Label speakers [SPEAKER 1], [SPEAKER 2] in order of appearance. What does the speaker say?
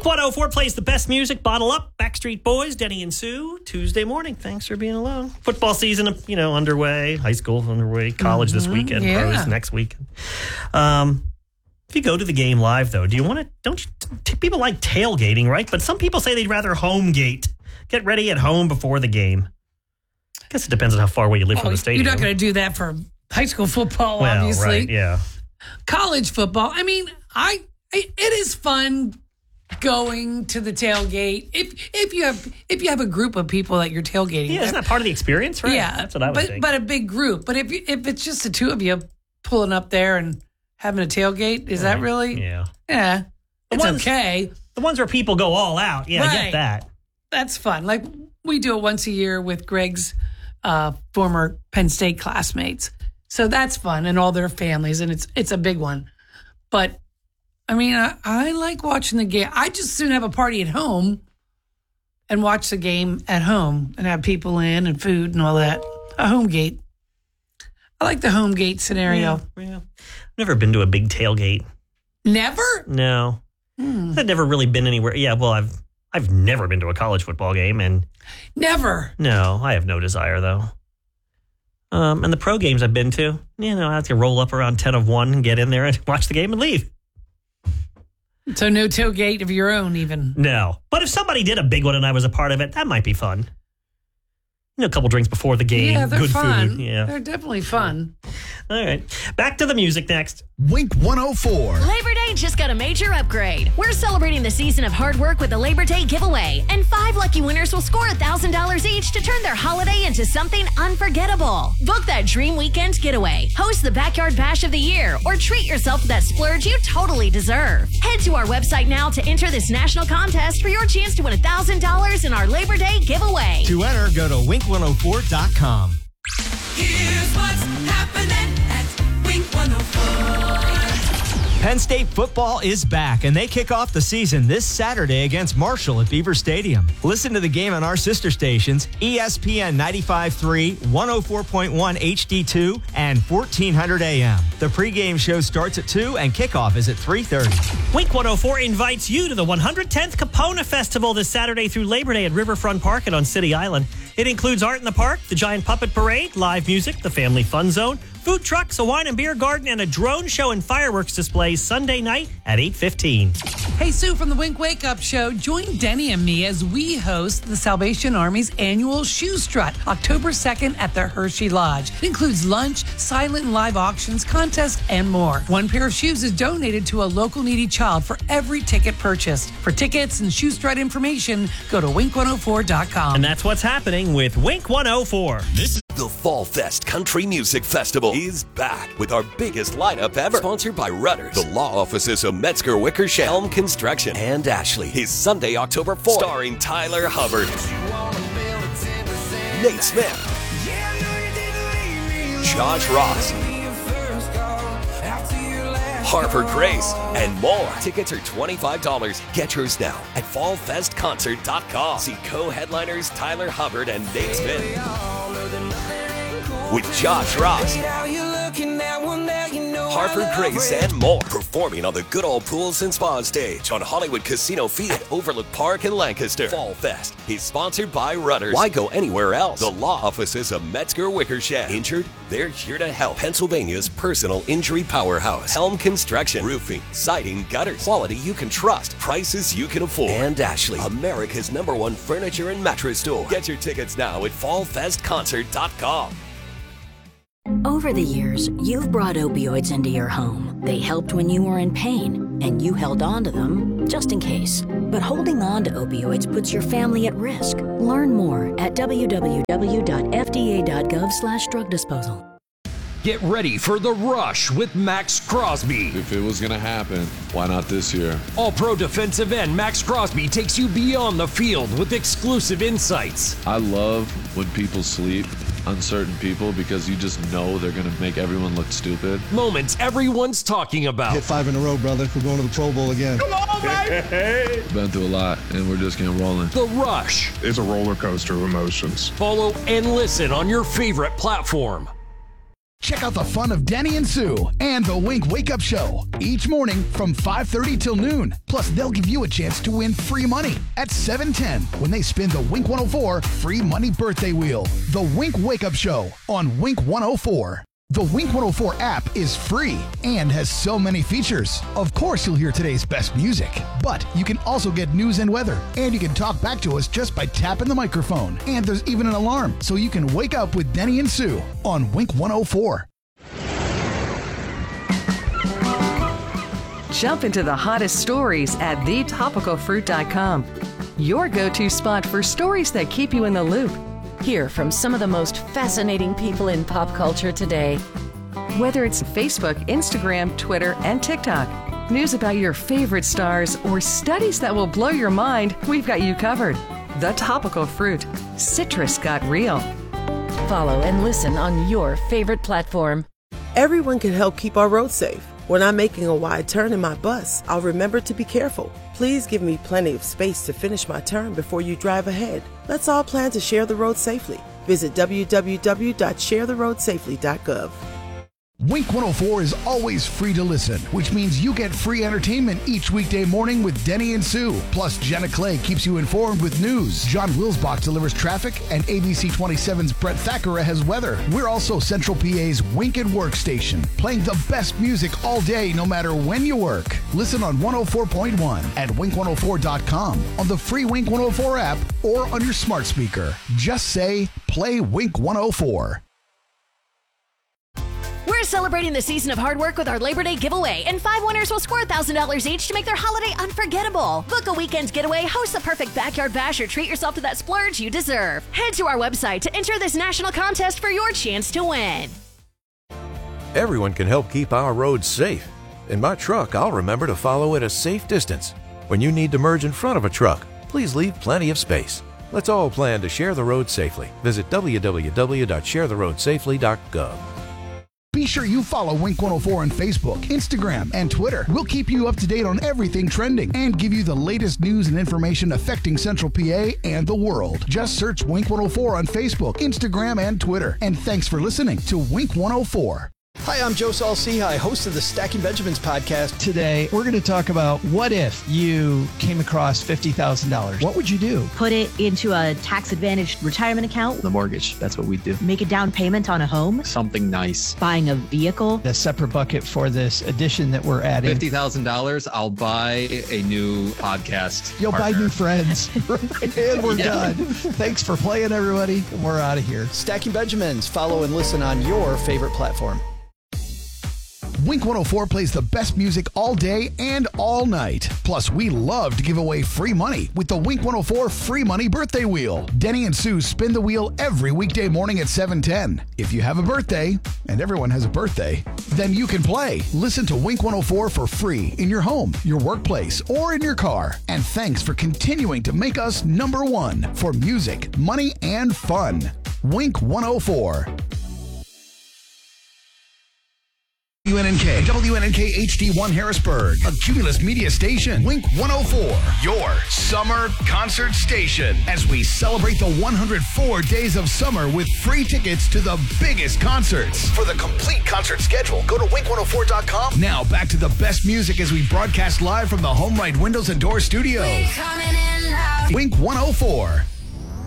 [SPEAKER 1] Wink 104 plays the best music. Bottle up. Backstreet Boys, Denny and Sue. Tuesday morning. Thanks for being alone. Football season, underway. High school underway. College this weekend.
[SPEAKER 2] Yeah.
[SPEAKER 1] Pros next weekend. If you go to the game live, though, people like tailgating, right? But some people say they'd rather home gate. Get ready at home before the game. I guess it depends on how far away you live from the stadium.
[SPEAKER 2] You're not going to do that for high school football, obviously.
[SPEAKER 1] Right, yeah.
[SPEAKER 2] College football. I mean, it is fun going to the tailgate if you have a group of people that you're tailgating.
[SPEAKER 1] Yeah, isn't that part of the experience, right?
[SPEAKER 2] Yeah,
[SPEAKER 1] that's what I would think.
[SPEAKER 2] But a big group. But if it's just the two of you pulling up there and having a tailgate, is that really?
[SPEAKER 1] Yeah.
[SPEAKER 2] Yeah, it's okay.
[SPEAKER 1] The ones where people go all out. Yeah,
[SPEAKER 2] Right.
[SPEAKER 1] I get that.
[SPEAKER 2] That's fun. Like we do it once a year with Greg's former Penn State classmates. So that's fun, and all their families, and it's a big one. But I mean, I like watching the game. I just soon have a party at home and watch the game at home and have people in and food and all that. A home gate. I like the home gate scenario.
[SPEAKER 1] Yeah. I've never been to a big tailgate.
[SPEAKER 2] Never?
[SPEAKER 1] No. I've never really been anywhere. Yeah, well, I've never been to a college football game, and
[SPEAKER 2] Never.
[SPEAKER 1] no, I have no desire though. And the pro games I've been to, I have to roll up around 10 of 1 and get in there and watch the game and leave.
[SPEAKER 2] So no tailgate of your own even?
[SPEAKER 1] No. But if somebody did a big one and I was a part of it, that might be fun. A couple drinks before the game.
[SPEAKER 2] Yeah, they're
[SPEAKER 1] good
[SPEAKER 2] fun.
[SPEAKER 1] food. Yeah.
[SPEAKER 2] They're definitely fun.
[SPEAKER 1] All right. Back to the music next.
[SPEAKER 3] Wink 104.
[SPEAKER 4] Labor Day just got a major upgrade. We're celebrating the season of hard work with a Labor Day giveaway, and 5 lucky winners will score $1,000 each to turn their holiday into something unforgettable. Book that dream weekend getaway, host the Backyard Bash of the Year, or treat yourself to that splurge you totally deserve. Head to our website now to enter this national contest for your chance to win $1,000 in our Labor Day giveaway.
[SPEAKER 3] To enter, go to wink104.com.
[SPEAKER 5] Here's what's happening at Wink 104.
[SPEAKER 6] Penn State football is back, and they kick off the season this Saturday against Marshall at Beaver Stadium. Listen to the game on our sister stations, ESPN 95.3, 104.1 HD2, and 1400 AM. The pregame show starts at 2, and kickoff is at 3:30.
[SPEAKER 1] Wink 104 invites you to the 110th Capona Festival this Saturday through Labor Day at Riverfront Park on City Island. It includes art in the park, the giant puppet parade, live music, the family fun zone, food trucks, a wine and beer garden, and a drone show and fireworks display Sunday night at 8:15.
[SPEAKER 2] Hey, Sue from the Wink Wake Up Show. Join Denny and me as we host the Salvation Army's annual Shoe Strut, October 2nd at the Hershey Lodge. It includes lunch, silent and live auctions, contests, and more. One pair of shoes is donated to a local needy child for every ticket purchased. For tickets and Shoe Strut information, go to wink104.com.
[SPEAKER 1] And that's what's happening with Wink 104.
[SPEAKER 7] The Fall Fest Country Music Festival is back with our biggest lineup ever. Sponsored by Rudders, the law offices of Metzger Wickersham, Helm Construction, and Ashley. Is Sunday, October 4th. Starring Tyler Hubbard, Nate Smith, Josh Ross, Harper Grace, and more. Tickets are $25. Get yours now at fallfestconcert.com. See co-headliners Tyler Hubbard and Nate Smith with Josh Ross, Harper Grace, and more. Performing on the Good Old Pools and Spa stage on Hollywood Casino Field at Overlook Park in Lancaster. Fall Fest is sponsored by Rudders. Why go anywhere else? The law offices of Metzger Wickersham. Injured? They're here to help. Pennsylvania's personal injury powerhouse. Helm Construction. Roofing, siding, gutters. Quality you can trust. Prices you can afford. And Ashley, America's #1 furniture and mattress store. Get your tickets now at fallfestconcert.com.
[SPEAKER 8] Over the years, you've brought opioids into your home. They helped when you were in pain, and you held on to them just in case. But holding on to opioids puts your family at risk. Learn more at www.fda.gov/drug disposal.
[SPEAKER 9] Get ready for The Rush with Max Crosby.
[SPEAKER 10] If it was going to happen, why not this year?
[SPEAKER 9] All-Pro defensive end Max Crosby takes you beyond the field with exclusive insights.
[SPEAKER 10] I love when people sleep on certain people because you just know they're going to make everyone look stupid.
[SPEAKER 9] Moments everyone's talking about.
[SPEAKER 11] Hit 5 in a row, brother. We're going to the Pro Bowl again.
[SPEAKER 9] Come on, baby!
[SPEAKER 10] Been through a lot, and we're just getting rolling.
[SPEAKER 9] The Rush.
[SPEAKER 12] It's a roller coaster of emotions.
[SPEAKER 9] Follow and listen on your favorite platform.
[SPEAKER 12] Check out the fun of Denny and Sue and the Wink Wake Up Show each morning from 5:30 till noon. Plus, they'll give you a chance to win free money at 7:10 when they spin the Wink 104 free money birthday wheel. The Wink Wake Up Show on Wink 104. The Wink 104 app is free and has so many features. Of course, you'll hear today's best music, but you can also get news and weather, and you can talk back to us just by tapping the microphone. And there's even an alarm, so you can wake up with Denny and Sue on Wink 104.
[SPEAKER 13] Jump into the hottest stories at thetopicalfruit.com. Your go-to spot for stories that keep you in the loop.
[SPEAKER 14] Hear from some of the most fascinating people in pop culture today.
[SPEAKER 13] Whether it's Facebook, Instagram, Twitter, and TikTok, news about your favorite stars, or studies that will blow your mind, we've got you covered. The Topical Fruit. Citrus got real.
[SPEAKER 14] Follow and listen on your favorite platform.
[SPEAKER 15] Everyone can help keep our roads safe. When I'm making a wide turn in my bus, I'll remember to be careful. Please give me plenty of space to finish my turn before you drive ahead. Let's all plan to share the road safely. Visit www.sharetheroadsafely.gov.
[SPEAKER 12] Wink 104 is always free to listen, which means you get free entertainment each weekday morning with Denny and Sue. Plus, Jenna Clay keeps you informed with news. John Wilsbach delivers traffic, and ABC 27's Brett Thackeray has weather. We're also Central PA's Wink and Work station, playing the best music all day, no matter when you work. Listen on 104.1 at wink104.com, on the free Wink 104 app, or on your smart speaker. Just say, play Wink 104.
[SPEAKER 4] We're celebrating the season of hard work with our Labor Day giveaway, and 5 winners will score $1,000 each to make their holiday unforgettable. Book a weekend getaway, host the perfect backyard bash, or treat yourself to that splurge you deserve. Head to our website to enter this national contest for your chance to win.
[SPEAKER 16] Everyone can help keep our roads safe. In my truck, I'll remember to follow at a safe distance. When you need to merge in front of a truck, please leave plenty of space. Let's all plan to share the road safely. Visit www.sharetheroadsafely.gov.
[SPEAKER 12] Be sure you follow Wink 104 on Facebook, Instagram, and Twitter. We'll keep you up to date on everything trending and give you the latest news and information affecting Central PA and the world. Just search Wink 104 on Facebook, Instagram, and Twitter. And thanks for listening to Wink 104.
[SPEAKER 17] Hi, I'm Joe Saul-Sehy, host of the Stacking Benjamins podcast.
[SPEAKER 18] Today, we're going to talk about what if you came across $50,000. What would you do?
[SPEAKER 19] Put it into a tax-advantaged retirement account.
[SPEAKER 20] The mortgage, that's what we do.
[SPEAKER 19] Make a down payment on a home.
[SPEAKER 20] Something nice.
[SPEAKER 19] Buying a vehicle.
[SPEAKER 18] A separate bucket for this addition that we're adding.
[SPEAKER 20] $50,000, I'll buy a new podcast
[SPEAKER 18] You'll
[SPEAKER 20] partner.
[SPEAKER 18] buy new friends. And we're done. Thanks for playing, everybody. We're out of here.
[SPEAKER 17] Stacking Benjamins. Follow and listen on your favorite platform.
[SPEAKER 12] Wink 104 plays the best music all day and all night. Plus, we love to give away free money with the Wink 104 free money birthday wheel. Denny and Sue spin the wheel every weekday morning at 7:10. If you have a birthday, and everyone has a birthday, then you can play. Listen to Wink 104 for free in your home, your workplace, or in your car. And thanks for continuing to make us #1 for music, money, and fun. Wink 104. WNNK HD1 Harrisburg, a Cumulus media station. Wink 104, your summer concert station. As we celebrate the 104 days of summer with free tickets to the biggest concerts. For the complete concert schedule, go to wink104.com. Now back to the best music as we broadcast live from the HomeRight Windows and Door Studio. Wink 104.